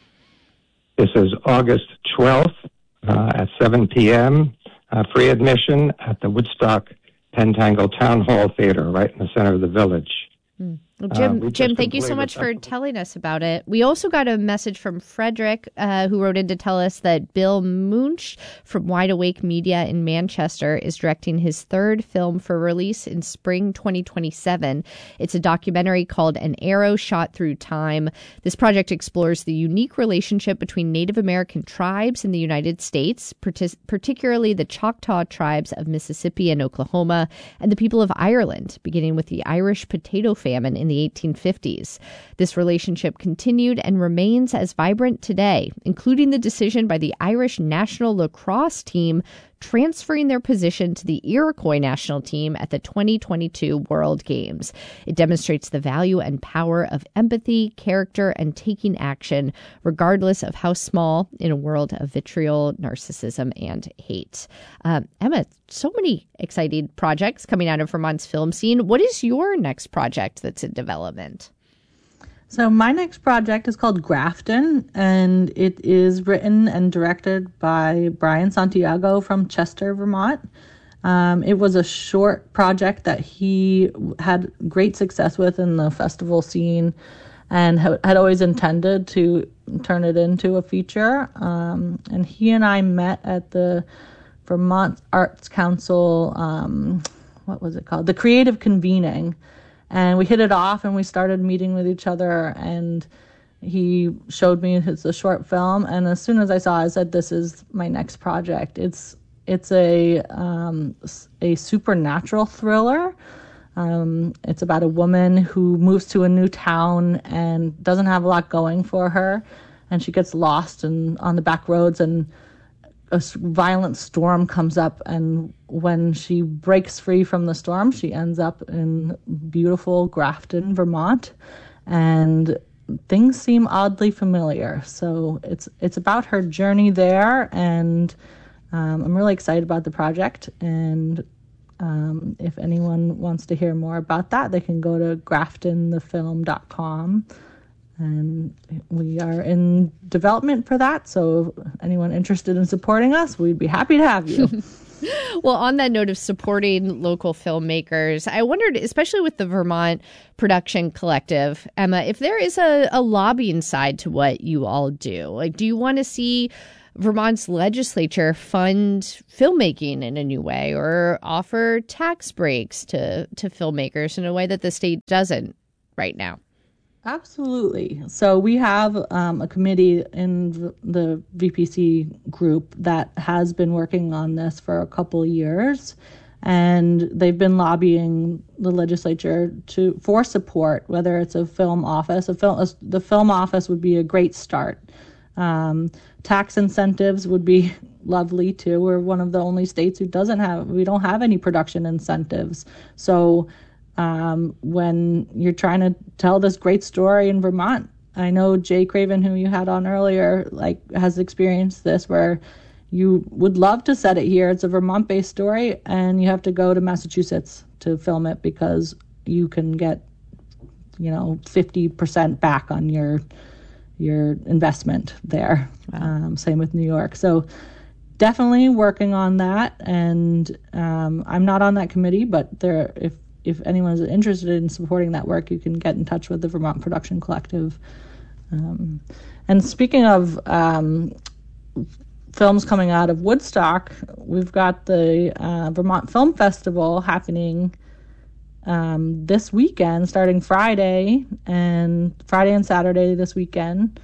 Speaker 6: This is August twelfth uh, at seven p.m., uh, free admission at the Woodstock Pentangle Town Hall Theater, right in the center of the village.
Speaker 5: Mm. Well, Jim,
Speaker 6: uh,
Speaker 5: Jim, thank you so much for telling us about it. We also got a message from Frederick, uh, who wrote in to tell us that Bill Munch from Wide Awake Media in Manchester is directing his third film for release in spring twenty twenty-seven. It's a documentary called An Arrow Shot Through Time. This project explores the unique relationship between Native American tribes in the United States, partic- particularly the Choctaw tribes of Mississippi and Oklahoma, and the people of Ireland, beginning with the Irish potato famine in the eighteen fifties. This relationship continued and remains as vibrant today, including the decision by the Irish national lacrosse team transferring their position to the Iroquois national team at the twenty twenty-two World Games. It demonstrates the value and power of empathy, character, and taking action, regardless of how small, in a world of vitriol, narcissism, and hate. Um, Emma, so many exciting projects coming out of Vermont's film scene. What is your next project that's in development?
Speaker 7: So my next project is called Grafton, and it is written and directed by Brian Santiago from Chester, Vermont. Um, it was a short project that he had great success with in the festival scene and ha- had always intended to turn it into a feature. Um, and he and I met at the Vermont Arts Council, um, what was it called? The Creative Convening. And we hit it off and we started meeting with each other, and he showed me his a short film. And as soon as I saw it, I said, this is my next project. It's it's a um, a supernatural thriller. Um, it's about a woman who moves to a new town and doesn't have a lot going for her. And she gets lost and on the back roads, and a violent storm comes up, and when she breaks free from the storm, she ends up in beautiful Grafton, Vermont, and things seem oddly familiar. So it's it's about her journey there, and um, I'm really excited about the project. And um, if anyone wants to hear more about that, they can go to grafton the film dot com. And we are in development for that. So if anyone interested in supporting us, we'd be happy to have you.
Speaker 5: Well, on that note of supporting local filmmakers, I wondered, especially with the Vermont Production Collective, Emma, if there is a, a lobbying side to what you all do. Like, do you want to see Vermont's legislature fund filmmaking in a new way, or offer tax breaks to, to filmmakers in a way that the state doesn't right now?
Speaker 7: Absolutely. So we have um, a committee in the V P C group that has been working on this for a couple of years, and they've been lobbying the legislature to for support, whether it's a film office. A film, the film office would be a great start. Um, tax incentives would be lovely too. We're one of the only states who doesn't have, we don't have any production incentives. So Um, when you're trying to tell this great story in Vermont, I know Jay Craven, who you had on earlier, like has experienced this, where you would love to set it here. It's a Vermont-based story, and you have to go to Massachusetts to film it because you can get, you know, fifty percent back on your your investment there. Wow. Um, same with New York. So definitely working on that, and um, I'm not on that committee, but there, if If anyone is interested in supporting that work, you can get in touch with the Vermont Production Collective. Um, and speaking of um, films coming out of Woodstock, we've got the uh, Vermont Film Festival happening um, this weekend, starting Friday and Friday and Saturday this weekend.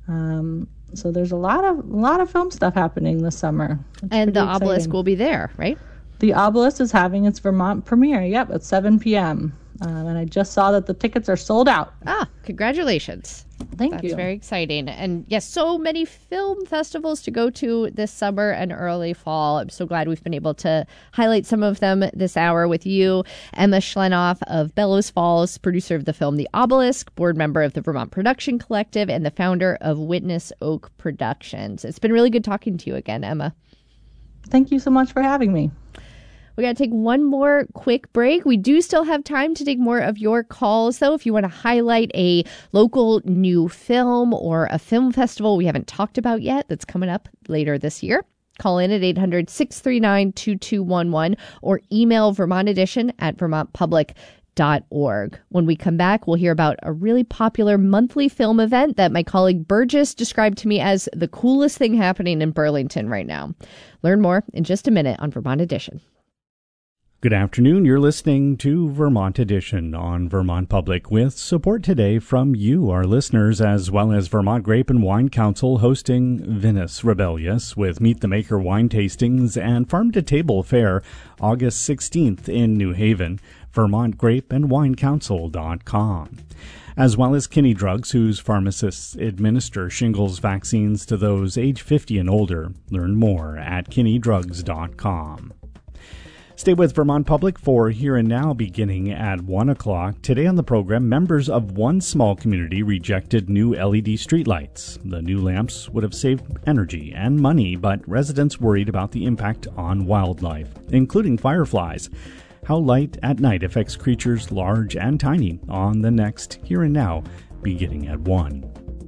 Speaker 7: Um, so there's a lot of a lot of film stuff happening this summer. It's
Speaker 5: and the
Speaker 7: pretty
Speaker 5: Obelisk
Speaker 7: exciting.
Speaker 5: will be there, right?
Speaker 7: The Obelisk is having its Vermont premiere. Yep, at seven p.m. Um, and I just saw that the tickets are sold out.
Speaker 5: Ah, congratulations.
Speaker 7: Thank
Speaker 5: That's
Speaker 7: you.
Speaker 5: That's very exciting. And yes, so many film festivals to go to this summer and early fall. I'm so glad we've been able to highlight some of them this hour with you. Emma Schlenoff of Bellows Falls, producer of the film The Obelisk, board member of the Vermont Production Collective, and the founder of Witness Oak Productions. It's been really good talking to you again, Emma.
Speaker 7: Thank you so much for having me.
Speaker 5: We got to take one more quick break. We do still have time to take more of your calls, though. If you want to highlight a local new film or a film festival we haven't talked about yet that's coming up later this year, call in at eight hundred, six three nine, two two one one or email Vermont Edition at vermont public dot org. When we come back, we'll hear about a really popular monthly film event that my colleague Burgess described to me as the coolest thing happening in Burlington right now. Learn more in just a minute on Vermont Edition.
Speaker 4: Good afternoon. You're listening to Vermont Edition on Vermont Public with support today from you, our listeners, as well as Vermont Grape and Wine Council hosting Vinous Rebellious with Meet the Maker wine tastings and Farm to Table Fair August sixteenth in New Haven. Vermont Grape and Wine Council dot com. As well as Kinney Drugs, whose pharmacists administer shingles vaccines to those age fifty and older. Learn more at kinney drugs dot com. Stay with Vermont Public for Here and Now beginning at one o'clock. Today on the program, members of one small community rejected new L E D streetlights. The new lamps would have saved energy and money, but residents worried about the impact on wildlife, including fireflies. How light at night affects creatures large and tiny on the next Here and Now beginning at one.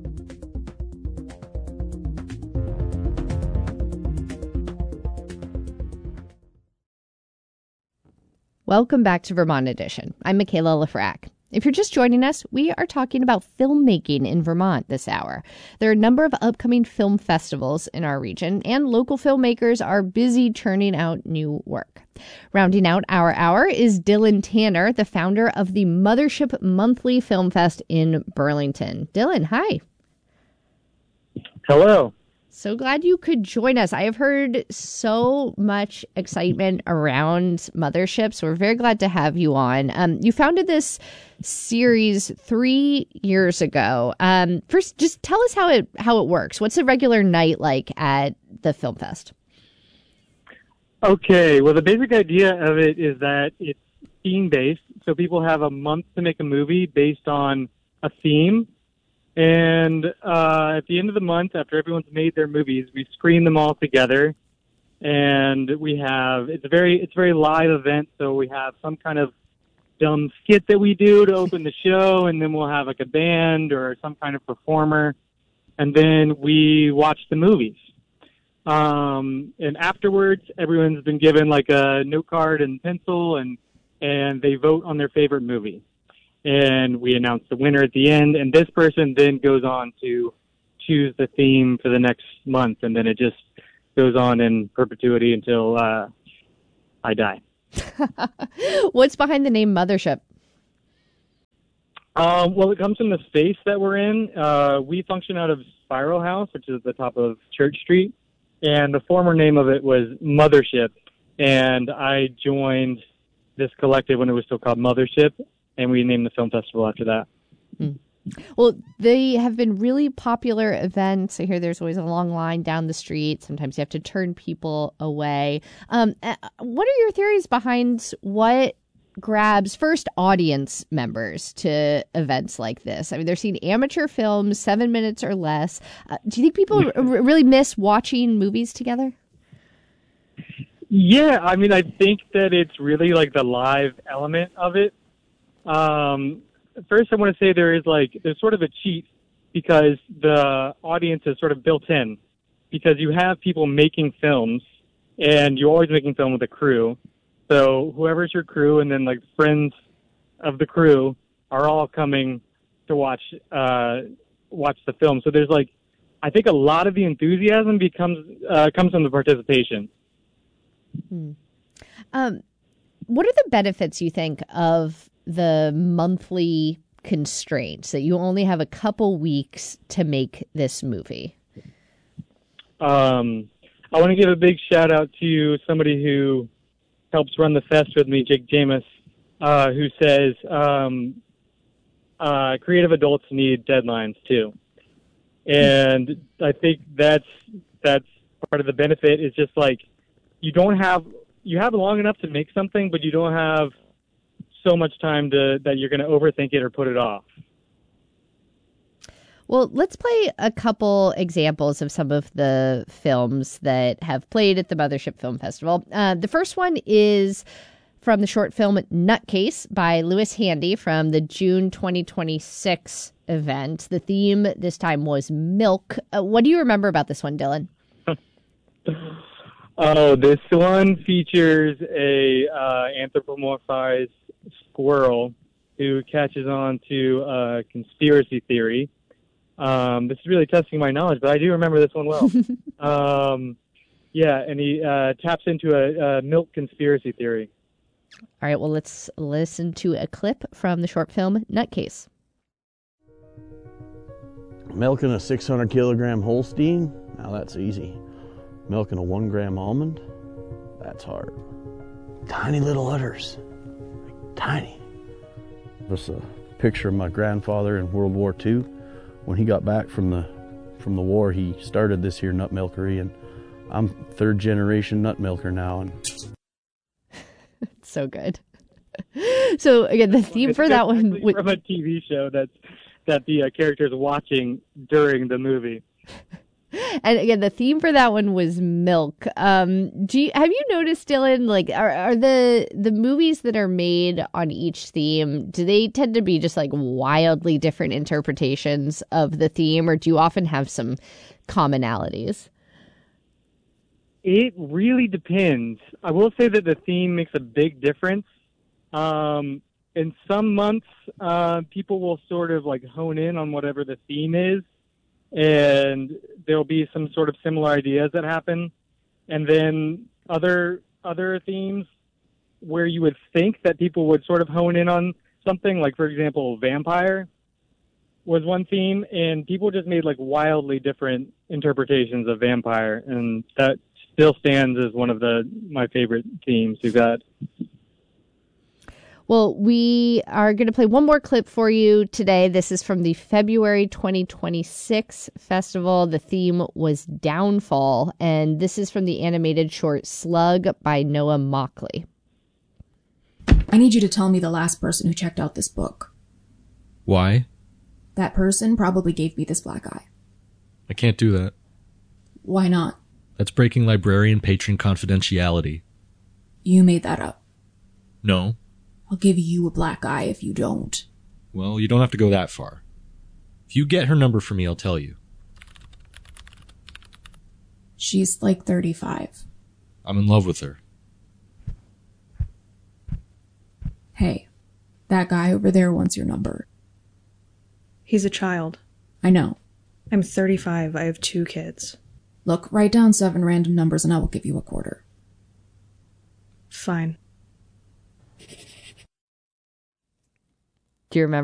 Speaker 5: Welcome back to Vermont Edition. I'm Michaela Lafrac. If you're just joining us, we are talking about filmmaking in Vermont this hour. There are a number of upcoming film festivals in our region, and local filmmakers are busy churning out new work. Rounding out our hour is Dylan Tanner, the founder of the Mothership Monthly Film Fest in Burlington. Dylan, hi.
Speaker 8: Hello.
Speaker 5: So glad you could join us. I have heard so much excitement around Mothership, so we're very glad to have you on. Um, you founded this series three years ago. Um, first, just tell us how it how it works. What's a regular night like at the Film Fest?
Speaker 8: Okay, well, the basic idea of it is that it's theme-based, so people have a month to make a movie based on a theme. And uh, at the end of the month, after everyone's made their movies, we screen them all together, and we have it's a very it's a very live event. So we have some kind of dumb skit that we do to open the show, and then we'll have like a band or some kind of performer, and then we watch the movies. Um, and afterwards, everyone's been given like a note card and pencil, and and they vote on their favorite movie. And we announce the winner at the end, and this person then goes on to choose the theme for the next month, and then it just goes on in perpetuity until uh, I die.
Speaker 5: What's behind the name Mothership?
Speaker 8: Um, well, it comes from the space that we're in. Uh, we function out of Spiral House, which is at the top of Church Street, and the former name of it was Mothership, and I joined this collective when it was still called Mothership, and we named the film festival after that.
Speaker 5: Mm. Well, they have been really popular events. I hear there's always a long line down the street. Sometimes you have to turn people away. Um, what are your theories behind what grabs first audience members to events like this? I mean, they're seeing amateur films, seven minutes or less. Uh, do you think people r- really miss watching movies together?
Speaker 8: Yeah, I mean, I think that it's really like the live element of it. Um, first, I want to say there is like, there's sort of a cheat because the audience is sort of built in because you have people making films and you're always making film with a crew. So whoever's your crew and then like friends of the crew are all coming to watch, uh, watch the film. So there's like, I think a lot of the enthusiasm becomes, uh, comes from the participation.
Speaker 5: Hmm. Um, what are the benefits you think of the monthly constraints, that you only have a couple weeks to make this movie?
Speaker 8: Um, I want to give a big shout out to somebody who helps run the fest with me, Jake Jamis, uh, who says um, uh, creative adults need deadlines too. And I think that's that's part of the benefit is just like you don't have you have long enough to make something, but you don't have so much time to that you're going to overthink it or put it off.
Speaker 5: Well, let's play a couple examples of some of the films that have played at the Mothership Film Festival. Uh, the first one is from the short film Nutcase by Lewis Handy from the June twenty twenty-six event. The theme this time was milk. Uh, what do you remember about this one, Dylan?
Speaker 8: Oh, this one features a uh, anthropomorphized squirrel who catches on to a conspiracy theory. Um, this is really testing my knowledge, but I do remember this one well. um, yeah, and he uh, taps into a, a milk conspiracy theory.
Speaker 5: All right, well, let's listen to a clip from the short film Nutcase.
Speaker 9: Milking a six hundred kilogram Holstein? Now that's easy. Milking a one gram almond? That's hard. Tiny little udders. Tiny. This is a picture of my grandfather in World War Two. When he got back from the from the war, he started this here nut milkery, and I'm third generation nut milker now. And
Speaker 5: it's so good. So again, the theme
Speaker 8: it's
Speaker 5: for that one
Speaker 8: was from a T V show that's that the uh, character's watching during the movie.
Speaker 5: And again, the theme for that one was milk. Um, do you, have you noticed, Dylan, like, are, are the the movies that are made on each theme, do they tend to be just like wildly different interpretations of the theme, or do you often have some commonalities?
Speaker 8: It really depends. I will say that the theme makes a big difference. Um, in some months, uh, people will sort of like hone in on whatever the theme is, and there'll be some sort of similar ideas that happen. And then other other themes where you would think that people would sort of hone in on something, like, for example, vampire was one theme, and people just made like wildly different interpretations of vampire, and that still stands as one of the my favorite themes we've got.
Speaker 5: Well, we are going to play one more clip for you today. This is from the February twenty twenty-six festival. The theme was Downfall, and this is from the animated short Slug by Noah Mockley.
Speaker 10: I need you to tell me the last person who checked out this book.
Speaker 12: Why?
Speaker 10: That person probably gave me this black eye.
Speaker 12: I can't do that.
Speaker 10: Why not?
Speaker 12: That's breaking librarian patron confidentiality.
Speaker 10: You made that up.
Speaker 12: No.
Speaker 10: I'll give you a black eye if you don't.
Speaker 12: Well, you don't have to go that far. If you get her number for me, I'll tell you.
Speaker 10: She's like thirty-five.
Speaker 12: I'm in love with her.
Speaker 10: Hey, that guy over there wants your number.
Speaker 24: He's a child.
Speaker 10: I know.
Speaker 24: I'm thirty-five. I have two kids.
Speaker 10: Look, write down seven random numbers and I will give you a quarter.
Speaker 24: Fine.
Speaker 5: Do you remember